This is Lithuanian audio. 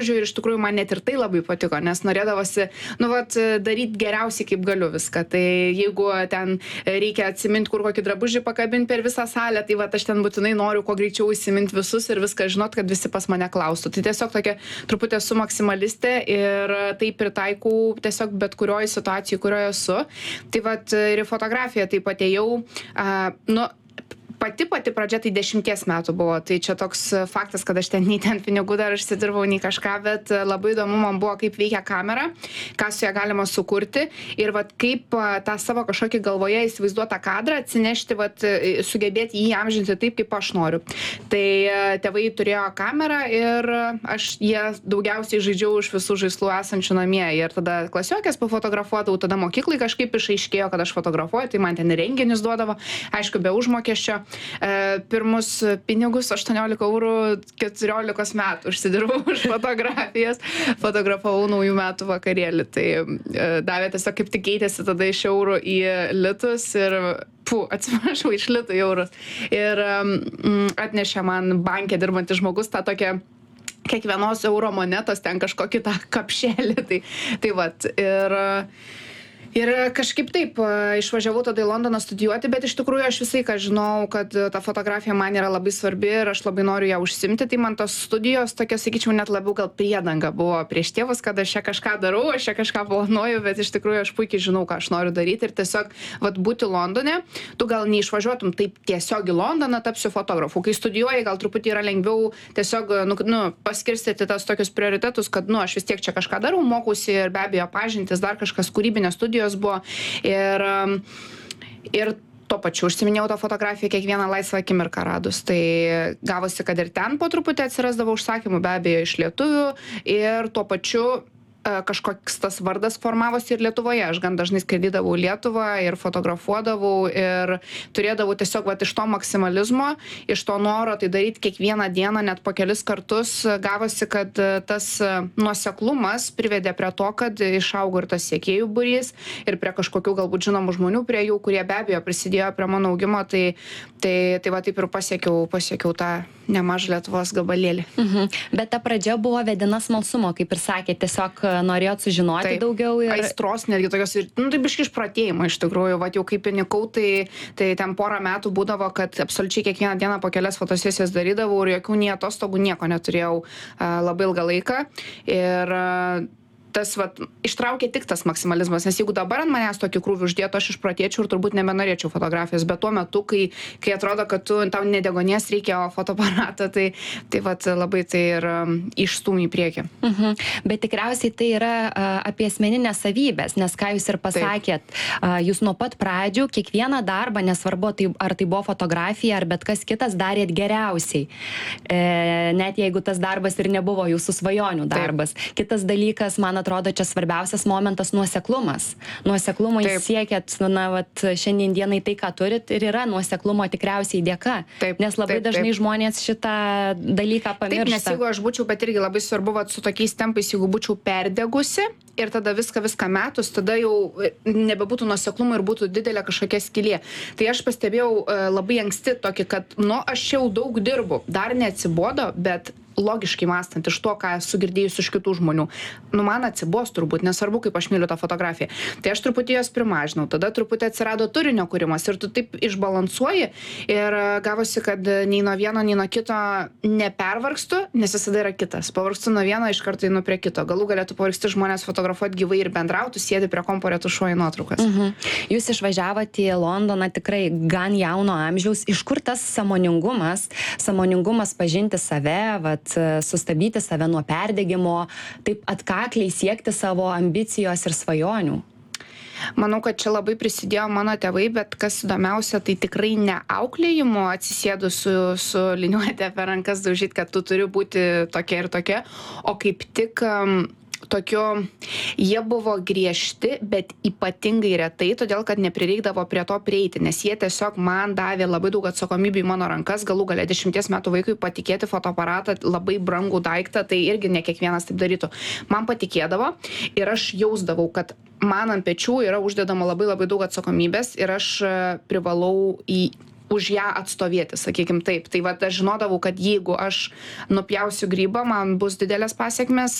ir iš tikrųjų man net ir tai labai patiko, nes norėdavosi, daryti geriausiai kaip galiu viską. Tai jeigu ten reikia atsiminti, kur kokį drabužį pakabinti per visą salę, tai aš ten būtinai noriu kuo greičiau įsiminti visus ir viską žinot, kad visi pas mane klaustų. Tai tiesiog tokia truputį esu maksimalistė ir tai pritaikau tiesiog bet kurioje situacijoje, kurioje esu. Tai ir į fotografiją taip atėjau, pati pradžia tai 10 metų buvo, tai čia toks faktas, kad aš nei ten pinigų dar užsidirbau, nei kažką, bet labai įdomu man buvo, kaip veikia kamera, ką su ją galima sukurti ir kaip tą savo kažkokį galvoje įsivaizduotą kadrą atsinešti, sugebėti jį amžinti taip, kaip aš noriu. Tai tėvai turėjo kamerą ir jie daugiausiai žaidžiau iš visų žaislų esančių namie ir tada klasiokės pafotografuodavau, tada mokyklai kažkaip išaiškėjo, kad aš fotografuoju, tai man ten renginius duodavo, aišku, be užmokesčio. Pirmus pinigus 18 eurų 14 metų užsidirbau už fotografijas, fotografavau naujų metų vakarėlį, tai davė tiesiog kaip tik keitėsi tada iš eurų į litus ir atsiprašau, iš litų į eurus ir atnešė man banke dirbantis žmogus tą tokią kiekvienos euro monetos ten kažkokį tą kapšelį, ir kažkaip taip, išvažiavau tada į Londoną studijuoti, bet iš tikrųjų aš visai ką žinau, kad ta fotografija man yra labai svarbi ir aš labai noriu ją užsimti, tai man tos studijos tokia, sakyčiau, net labiau gal priedanga buvo prieš tėvus, kad aš čia kažką darau, aš čia kažką planuoju, bet iš tikrųjų aš puikiai žinau, ką aš noriu daryti ir tiesiog būti Londone, tu gal neišvažiuotum taip tiesiog į Londoną, tapsiu fotografu. Kai studijuoji, gal truputį yra lengviau tiesiog paskirstyti tas tokius prioritetus, kad aš vis tiek čia kažką darau, mokausi ir be abejo pažintis, dar kažkas kūrybinės studijos buvo ir tuo pačiu užsiminėjau tą fotografiją kiekvieną laisvą akimirką radus. Tai gavosi, kad ir ten po truputį atsirasdavo užsakymų, be abejo, iš lietuvių ir tuo pačiu kažkoks tas vardas formavosi ir Lietuvoje. Aš gan dažnai skraidydavau Lietuvą ir fotografuodavau ir turėdavau tiesiog iš to maksimalizmo, iš to noro tai daryti kiekvieną dieną, net po kelis kartus gavosi, kad tas nuoseklumas privedė prie to, kad išaugo ir tas sekėjų būrys ir prie kažkokių galbūt žinomų žmonių prie jų, kurie be abejo prisidėjo prie mano augimo, tai taip ir pasiekiau tą nemažą Lietuvos gabalėlį. Bet ta pradžia buvo vedina smalsumo, kaip ir sakė, tiesiog norėjot sužinoti daugiau ir... Aistros netgi tokios ir, tai biški išpratėjimo iš tikrųjų, jau kaip įnikau, tai ten porą metų būdavo, kad absoliučiai kiekvieną dieną po kelias fotosesijas darydavau ir jokių nei atostogų nieko neturėjau labai ilgą laiką ir tas ištraukė tik tas maksimalizmas, nes jeigu dabar ant manęs tokį krūvį uždėtų, aš išpratėčiau ir turbūt nebenorėčiau fotografijos, bet tuo metu, kai atrodo, kad tau ne degonės reikia, o fotoaparato, tai labai tai ir išstūmė į priekį. Bet tikriausiai tai yra apie asmeninės savybės, nes ką jūs ir pasakėt, jūs nuo pat pradžių kiekvieną darbą, nesvarbu, ar tai buvo fotografija, ar bet kas kitas, darėt geriausiai. Net jeigu tas darbas ir nebuvo jūsų svajonių darbas. Kitas dalykas, man atrodo, čia svarbiausias momentas nuoseklumas. Nuoseklumo siekėt, šiandien dienai tai, ką turit, ir yra nuoseklumo tikriausiai dėka. Nes labai dažnai žmonės šitą dalyką pamiršta. Taip, nes jeigu aš būčiau, bet irgi labai svarbu, su tokiais tempais, jeigu būčiau perdegusi ir tada viską metus, tada jau nebebūtų nuoseklumo ir būtų didelė kažkokia skylė. Tai aš pastebėjau labai anksti tokį, kad, aš jau daug dirbu, dar neatsibodo, bet logiškai mąstant iš to, ką esu girdėjus iš kitų žmonių. Man atsibos turbūt, nesvarbu, kaip aš myliu tą fotografiją. Tai aš truputį jos primažinau, tada truputį atsirado turinio kūrimas ir tu taip išbalansuoji ir gavosi, kad nei nuo vieno, nei nuo kito nepervargstu, nes visada yra kitas. Pavargstu nuo vieno, iš karto einu prie kito. Galų galėtų pavargsti žmonės fotografuoti gyvai ir bendrauti, sėdi prie kompo, retušuoji nuotraukas. Jūs išvažiavote į Londoną tikrai gan jauno amžiaus. Iš kur tas sąmoningumas pažinti save, sustabdyti save nuo perdegimo, taip atkakliai siekti savo ambicijos ir svajonių? Manau, kad čia labai prisidėjo mano tėvai, bet kas įdomiausia, tai tikrai ne auklėjimo atsisėdu su liniuotė per rankas daužyti, kad tu turi būti tokia ir tokia, o kaip tik jie buvo griežti, bet ypatingai retai, todėl kad neprireikdavo prie to prieiti, nes jie tiesiog man davė labai daug atsakomybių į mano rankas, galų gale 10 metų vaikui patikėti fotoaparatą, labai brangų daiktą, tai irgi ne kiekvienas taip darytų. Man patikėdavo ir aš jausdavau, kad man ant pečių yra uždedama labai daug atsakomybės ir aš privalau už ją atstovėti, sakykim taip. Tai vat aš žinodavau, kad jeigu aš nupjausiu grybą, man bus didelės pasiekmes,